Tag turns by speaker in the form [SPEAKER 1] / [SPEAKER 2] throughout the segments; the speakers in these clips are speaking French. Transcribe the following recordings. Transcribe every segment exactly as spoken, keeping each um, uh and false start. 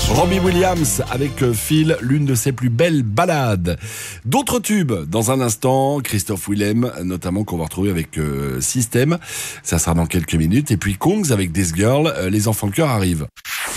[SPEAKER 1] Robbie Williams avec Phil, l'une de ses plus belles ballades. D'autres tubes dans un instant, Christophe Willem notamment, qu'on va retrouver avec euh, System, ça sera dans quelques minutes, et puis Kongs avec This Girl, euh, les enfants de cœur arrivent.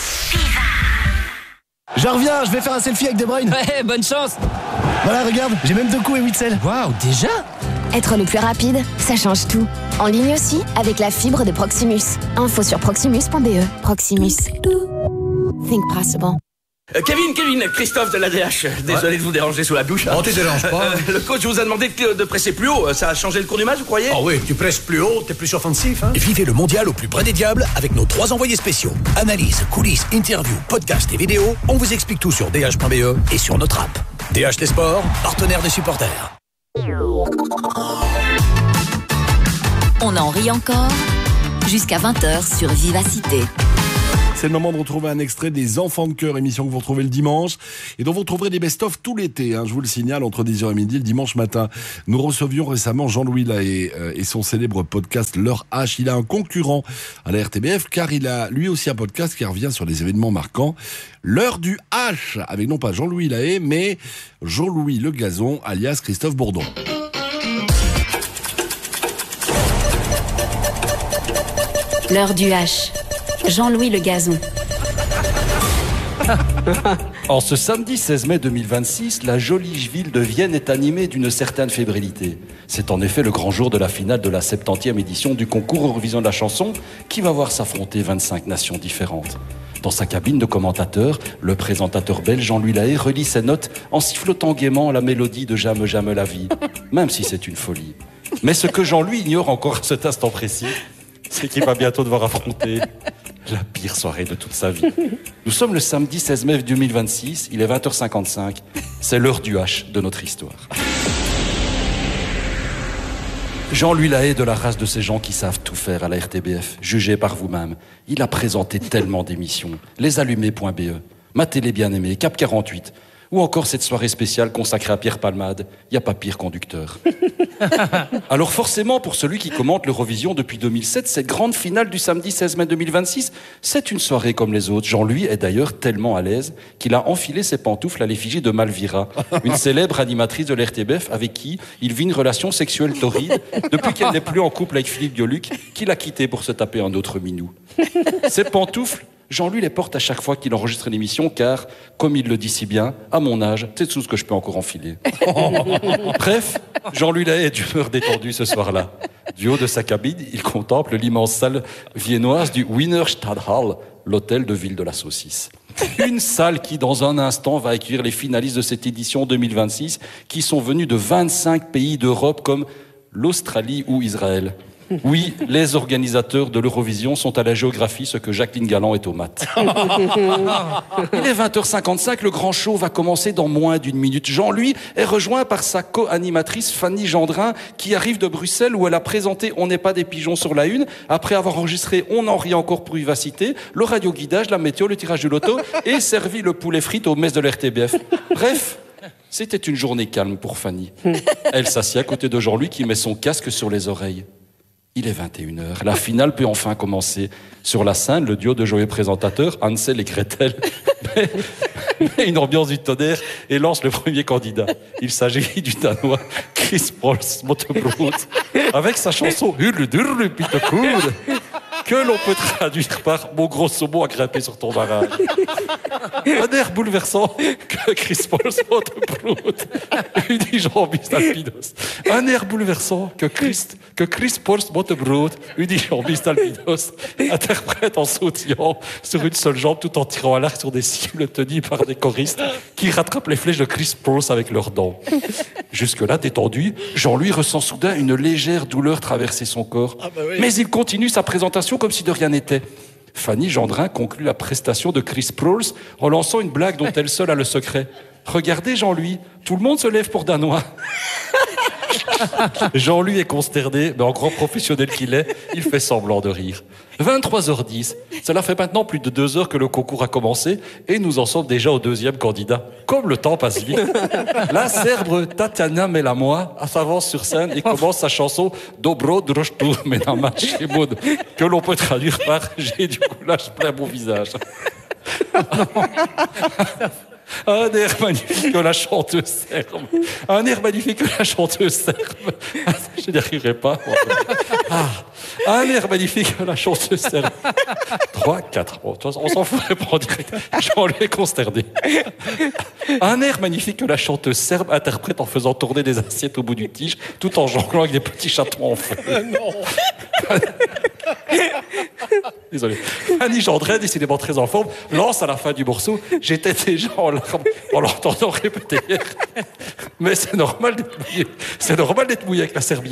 [SPEAKER 2] Je reviens, je vais faire un selfie avec De Bruyne.
[SPEAKER 3] Ouais, bonne chance.
[SPEAKER 2] Voilà, regarde, j'ai même deux coups et huit selles.
[SPEAKER 3] Waouh, déjà?
[SPEAKER 4] Être le plus rapide, ça change tout. En ligne aussi, avec la fibre de Proximus. Info sur proximus point b e. Proximus. Think possible.
[SPEAKER 5] Euh, Kevin, Kevin, Christophe de l'A D H. Désolé ouais. de vous déranger sous la douche.
[SPEAKER 6] Non, tu déranges pas.
[SPEAKER 5] Euh, le coach vous a demandé de, de presser plus haut. Ça a changé le cours du match, vous croyez?
[SPEAKER 6] Ah oui, tu presses plus haut, t'es plus offensif. Hein?
[SPEAKER 7] Vivez le mondial au plus près des diables avec nos trois envoyés spéciaux. Analyse, coulisses, interviews, podcasts et vidéos. On vous explique tout sur d h point b e et sur notre app. D H des sports, partenaire des supporters.
[SPEAKER 8] On en rit encore jusqu'à vingt heures sur Vivacité.
[SPEAKER 1] C'est le moment de retrouver un extrait des Enfants de Cœur, émission que vous retrouvez le dimanche et dont vous retrouverez des best-of tout l'été. Hein, je vous le signale, entre dix heures et midi le dimanche matin. Nous recevions récemment Jean-Louis Lahaye euh, et son célèbre podcast L'Heure H. Il a un concurrent à la R T B F car il a lui aussi un podcast qui revient sur les événements marquants. L'Heure du H, avec non pas Jean-Louis Lahaye mais Jean-Louis Le Gazon alias Christophe Bourdon.
[SPEAKER 9] L'Heure du H. Jean-Louis Le Gazon.
[SPEAKER 10] En ce samedi seize mai deux mille vingt-six, la jolie ville de Vienne est animée d'une certaine fébrilité. C'est en effet le grand jour de la finale de la septantième édition du concours Eurovision de la chanson qui va voir s'affronter vingt-cinq nations différentes. Dans sa cabine de commentateur, le présentateur belge Jean-Louis Lahaye relit ses notes en sifflotant gaiement la mélodie de J'aime, j'aime la vie, même si c'est une folie. Mais ce que Jean-Louis ignore encore à cet instant précis, c'est qu'il va bientôt devoir affronter la pire soirée de toute sa vie. Nous sommes le samedi seize mai deux mille vingt-six, il est vingt heures cinquante-cinq, c'est l'heure du H de notre histoire. Jean-Louis Lahaye, de la race de ces gens qui savent tout faire à la R T B F, jugez par vous-même. Il a présenté tellement d'émissions, lesallumés point b e, Ma télé bien-aimée, Cap quarante-huit, ou encore cette soirée spéciale consacrée à Pierre Palmade, il n'y a pas pire conducteur. Alors forcément, pour celui qui commente l'Eurovision depuis deux mille sept, cette grande finale du samedi seize mai deux mille vingt-six, c'est une soirée comme les autres. Jean-Louis est d'ailleurs tellement à l'aise qu'il a enfilé ses pantoufles à l'effigie de Malvira, une célèbre animatrice de l'R T B F avec qui il vit une relation sexuelle torride depuis qu'elle n'est plus en couple avec Philippe Gueluc, qu'il a quitté pour se taper un autre minou. Ces pantoufles, Jean-Louis les porte à chaque fois qu'il enregistre une émission, car, comme il le dit si bien, à mon âge, c'est tout ce que je peux encore enfiler. Bref, Jean-Louis Lahaye est d'humeur détendue ce soir-là. Du haut de sa cabine, il contemple l'immense salle viennoise du Wiener Stadthalle, l'hôtel de ville de la saucisse. Une salle qui, dans un instant, va accueillir les finalistes de cette édition deux mille vingt-six, qui sont venus de vingt-cinq pays d'Europe comme l'Australie ou Israël. Oui, les organisateurs de l'Eurovision sont à la géographie ce que Jacqueline Galland est aux maths. Il est vingt heures cinquante-cinq, le grand show va commencer dans moins d'une minute. Jean-Louis est rejoint par sa co-animatrice Fanny Gendrin qui arrive de Bruxelles où elle a présenté On n'est pas des pigeons sur la une après avoir enregistré On en rit encore pour Vivacité, le radioguidage, la météo, le tirage du loto et servi le poulet frites aux messes de l'R T B F. Bref, c'était une journée calme pour Fanny. Elle s'assied à côté de Jean-Louis qui met son casque sur les oreilles. Il est vingt et une heures. La finale peut enfin commencer. Sur la scène, le duo de joyeux présentateurs, Hansel et Gretel, met, met une ambiance du tonnerre et lance le premier candidat. Il s'agit du Danois Chris Pauls Mottebrot, avec sa chanson Hurle Durle Pitecour, que l'on peut traduire par Mon gros saumon a grimpé sur ton barrage. Un air bouleversant que Chris Pauls Mottebrot unit Jean-Baptiste Alpinos. Un air bouleversant que Chris, que Chris Pauls Mottebrot unit Jean-Baptiste Alpinos interprète en sautillant sur une seule jambe tout en tirant à l'arc sur des cibles tenues par des choristes qui rattrapent les flèches de Chris Pauls avec leurs dents. Jusque-là, détendu, Jean-Louis ressent soudain une légère douleur traverser son corps. Ah bah oui. Mais il continue sa présentation comme si de rien n'était. Fanny Gendrin conclut la prestation de Chris Pauls en lançant une blague dont elle seule a le secret. Regardez Jean-Louis, tout le monde se lève pour Danois. Jean-Louis est consterné, mais en grand professionnel qu'il est, il fait semblant de rire. vingt-trois heures dix, cela fait maintenant plus de deux heures que le concours a commencé et nous en sommes déjà au deuxième candidat. Comme le temps passe vite. La Serbe Tatiana Melamoa s'avance sur scène et commence sa chanson Dobro Droshtu Menama Shemod, que l'on peut traduire par J'ai du coulage plein mon visage. Un air magnifique que la chanteuse serbe. Un air magnifique que la chanteuse serbe. Je n'y arriverai pas. Ah, un air magnifique que la chanteuse serbe. Trois, quatre. Bon, on s'en fout, répond en direct. Jean-Louis est consterné. Un air magnifique que la chanteuse serbe interprète en faisant tourner des assiettes au bout du tige, tout en jonglant avec des petits chatons en feu. Non. Désolé. Fanny Gendret, décidément très en forme, lance à la fin du morceau « J'étais déjà en larmes en l'entendant répéter hier. Mais c'est normal d'être mouillé. C'est normal d'être mouillé avec la serbière. »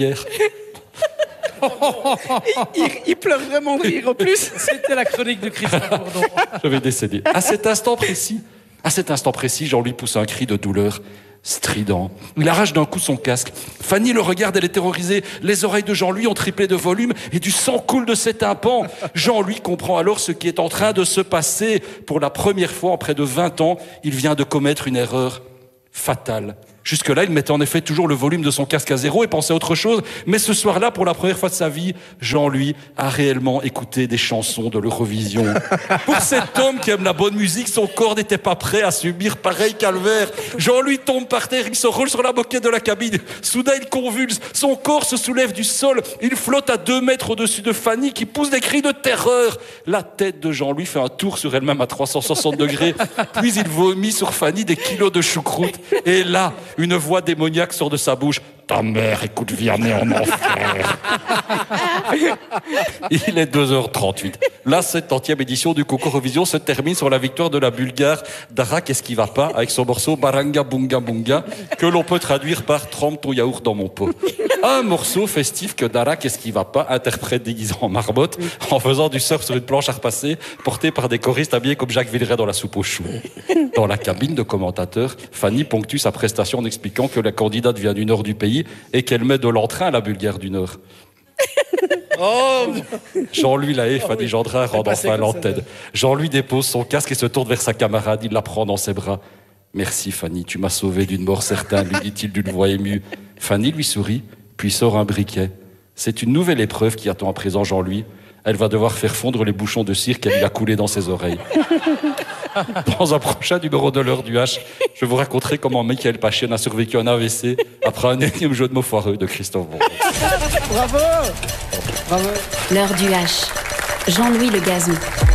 [SPEAKER 5] il, il, il pleure vraiment de rire en plus.
[SPEAKER 3] C'était la chronique de Christophe Bourdon.
[SPEAKER 10] Je vais décéder. À cet instant précis, à cet instant précis, Jean-Louis pousse un cri de douleur strident. Il arrache d'un coup son casque. Fanny le regarde, elle est terrorisée. Les oreilles de Jean-Louis ont triplé de volume et du sang coule de ses tympans. Jean-Louis comprend alors ce qui est en train de se passer. Pour la première fois en près de vingt ans, il vient de commettre une erreur fatale. Jusque-là, il mettait en effet toujours le volume de son casque à zéro et pensait à autre chose. Mais ce soir-là, pour la première fois de sa vie, Jean-Louis a réellement écouté des chansons de l'Eurovision. Pour cet homme qui aime la bonne musique, son corps n'était pas prêt à subir pareil calvaire. Jean-Louis tombe par terre, il se roule sur la moquette de la cabine. Soudain, il convulse, son corps se soulève du sol. Il flotte à deux mètres au-dessus de Fanny qui pousse des cris de terreur. La tête de Jean-Louis fait un tour sur elle-même à trois cent soixante degrés. Puis il vomit sur Fanny des kilos de choucroute. Et là, une voix démoniaque sort de sa bouche. Ta mère écoute Vianney en enfer. Il est deux heures trente-huit. La septantième édition du concours Eurovision se termine sur la victoire de la Bulgare Dara Qu'est-ce qui va pas avec son morceau Baranga Bunga Bunga que l'on peut traduire par Trempe ton yaourt dans mon pot. Un morceau festif que Dara Qu'est-ce qui va pas interprète déguisé en marmotte en faisant du surf sur une planche à repasser portée par des choristes habillés comme Jacques Villeray dans la soupe aux choux. Dans la cabine de commentateur, Fanny ponctue sa prestation en expliquant que la candidate vient du nord du pays et qu'elle met de l'entrain à la Bulgare du Nord. Oh Jean-Louis Lahaye, Fanny Gendret rentre enfin à l'antenne. Jean-Louis dépose son casque et se tourne vers sa camarade. Il la prend dans ses bras. Merci Fanny, tu m'as sauvé d'une mort certaine, lui dit-il d'une voix émue. Fanny lui sourit, puis sort un briquet. C'est une nouvelle épreuve qui attend à présent Jean-Louis. Elle va devoir faire fondre les bouchons de cire qu'elle lui a coulés dans ses oreilles. Dans un prochain numéro de l'heure du H, je vous raconterai comment Michael Pachien a survécu à un A V C après un énième jeu de mots foireux de Christophe Bourdon.
[SPEAKER 3] Bravo. Bravo.
[SPEAKER 9] L'heure du H. Jean-Louis Le Gazou.